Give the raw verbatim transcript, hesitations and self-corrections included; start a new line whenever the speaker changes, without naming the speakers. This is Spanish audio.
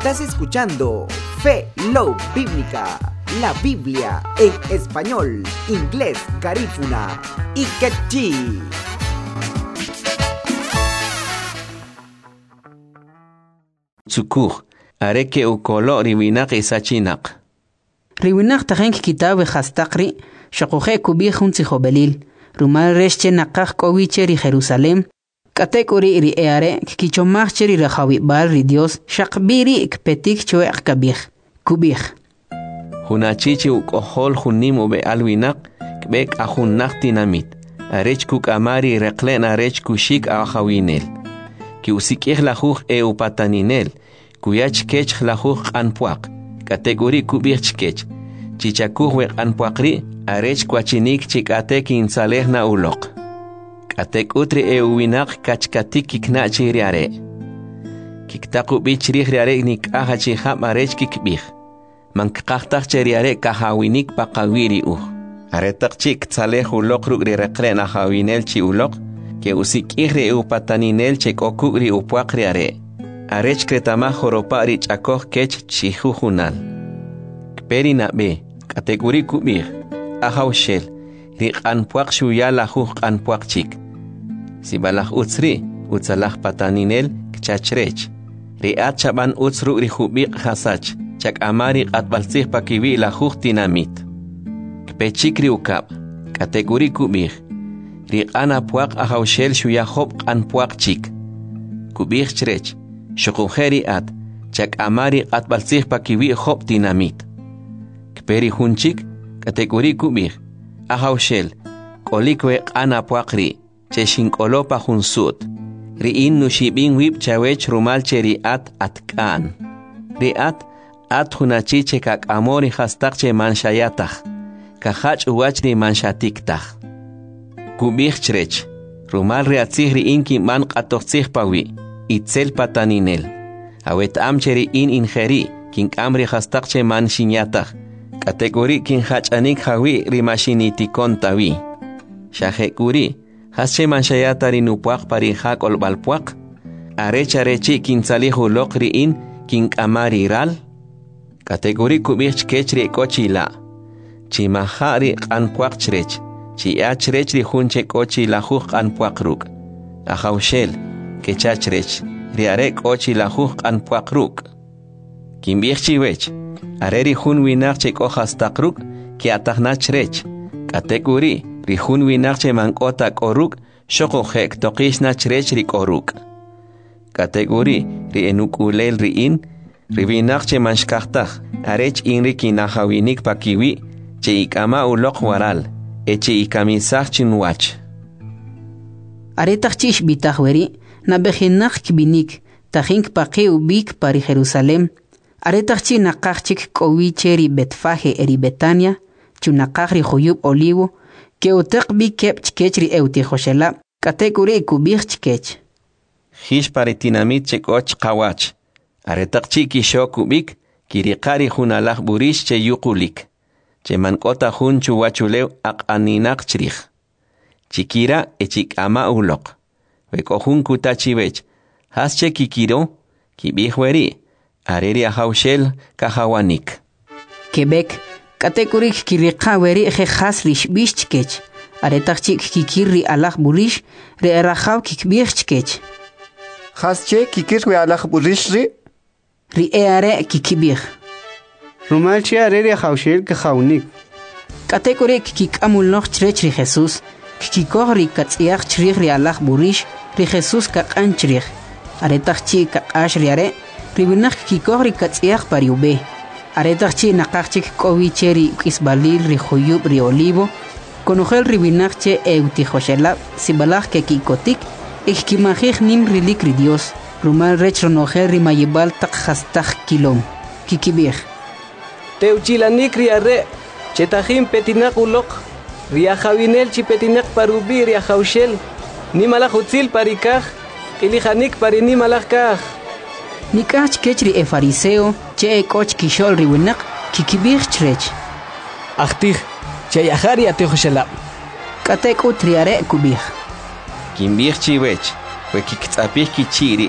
Estás escuchando Fe Love Bíblica, la Biblia en español, inglés, garífuna y quechí.
Tsukur, areke ukolo riwinak isachinak.
riwinak tajenk kitabe khastakri, shaqoje kubih huntsijo belil, rumal resche nakak kowicheri Jerusalem, katekuri ri eare kichomacheri rajawi bal ri Dios, shaqbiri ikpetik chueq kabih, kubih.
Hunachichi ukohol hunim ube alwinak, kbek ahunnak tinamit, arech kuk amari reklen arech kushik ahawinel. Ki usikih lahuj e upataninel, kuyach kech lahuj anpuak, kategori kubich kech, chichakuj wek anpuakri, arech kwachinik chikate kinsaleh na ulok. Katek utri e uwinak kachkatik kiknachi riare. Kiktaku bichrih riare nik aha chiham arech kikbih. Mankaktak cheriare kahawinik pakawiri uh. Aretak chik tsaleh ulok rugri reklen ahawinel chi ulok, que usikihri upataninel chek okugri upuakri are. Arech kretama joropari chakoj kech chihujunal. Kperi na be, kategori kubir, ahawshel, rik anpuak shuya lahuj anpuak chik. Sibalah utsri, utsalah pataninel kchachrech. Riat chaban utsru rihubik hasach, chak amari atbalsih pakiwi lahuj tinamit. Kpechikri ukab, kategori kubir, Riqana puak ahawshel shuya hop an puak chik. Kubih chrech, shokujeri at, chak amari at balsih pakiwi hop dinamit. Kperi hunchik, kategori kubih, ahawshel, kolikwe ana puak ri, cheshin kolopa hunsut. Riin nushibin wip chawech rumal cheri at at kan. Ri at, at hunachiche kak amori hastakche manshayatach, kahach uwachri manshatiktaj. Kubih chrech, rumal reatzih riin ki man qatoxtzih pawi, itzel pataninel. Awet amcheri in ingeri, kin amri hastakche man shinyatach, kategori kin hachanik hawi rimashinitikon tawi. Shahekuri, hasche manshayata rinupuak parinjak olbalpuak, arecharechi kin salihu lok riin, kin amari ral. Kategori kubih chkechri kochila, chimahari anpuak chrech. Chi achrech ri hunche kochi lahuj anpuakruk. Ahawshel, que chachrech, riare kochi lahuj anpuakruk. Kimbich chiwech, areri hun winak che kojas takruk, ki atahnachrech. Kategori, ri hun winak che mankota koruk, shoko hek tokishna chrech ri koruk. Kategori, ri enukulel ri in, ri winak che manshkahtach, arech inri kinahawinik pakiwi, che ikama ulok waral. Eche y camisar chinwach.
Aretach chish bitahweri, na bejinak kibinik, tajink paqe ubik pari Jerusalem. Aretach chi nakachik kowicheri betfaje eri Betania, chunakachri joyub olivo, que utek bi kep chkechri euti joshela, kategori kubich chkech.
Hish pari tinamit chekoch kawach. Aretach chi kisho kubik, kirikari junalach burish che yukulik. Che mankota hun chuwachuleu ak aninak chrich. Chikira echik ama ulok. Weko hun kutachivech. Hasche kikiro, kibihweri. Areri ahawshel kahawanik.
Quebec, kategorik kirikaweri jehas rish bishchkech. Aretachik kikiri alach burish, re erahaw kikbirchkech.
Hasche kikirwe alach burish ri?
Ri eare kikibir.
Rumalchi areri ahawshel kahawnik.
Kategorik kikamul noch chrech ri Jesus, kikikohri katziach chrich ri alach burish, ri Jesus kakan chrich. Aretachchi kakash ri are, ribinak kikikohri katziach pariube. Aretachchi nakachik kowicheri kisbalil ri joyub ri olivo, konogel ribinakche eutijoshela, sibalach ke kikotik, ikimajich nim rilik ri Dios, rumal rech ronogel ri mayibal tak hastach kilom, kikibir.
Teuchilanik riare, chetajim petinak ulok, riajawinel chipetinak parubi riajawshel, nimalajutzil parikaj, ilijanik parinimalajkaj.
Nikach kechri e fariseo, che e koch kishol riwinak, kikibir chrech.
Achtij, che yajari atejoshelab.
Katek utriare kubir.
Kimbir chiwech, we kiktzapih kichiri